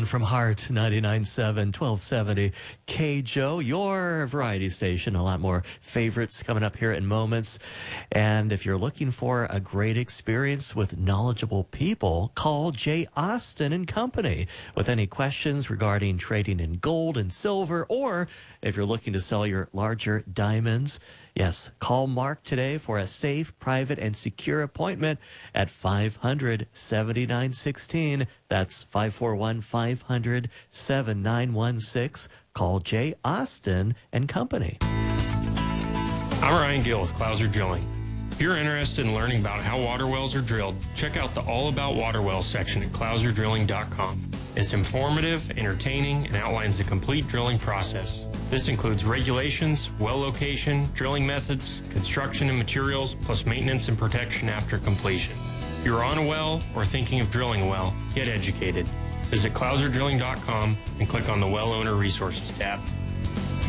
Zone from Heart 99.7, 1270 KJO, your variety station. A lot more favorites coming up here in moments. And if you're looking for a great experience with knowledgeable people, call Jay Austin and Company with any questions regarding trading in gold and silver, or if you're looking to sell your larger diamonds. Yes, call Mark today for a safe, private, and secure appointment at 500-7916. That's 541-500-7916. Call Jay Austin and Company. I'm Ryan Gill with Clouser Drilling. If you're interested in learning about how water wells are drilled, check out the All About Water Wells section at clouserdrilling.com. It's informative, entertaining, and outlines the complete drilling process. This includes regulations, well location, drilling methods, construction and materials, plus maintenance and protection after completion. If you're on a well or thinking of drilling a well, get educated. Visit clouserdrilling.com and click on the Well Owner Resources tab.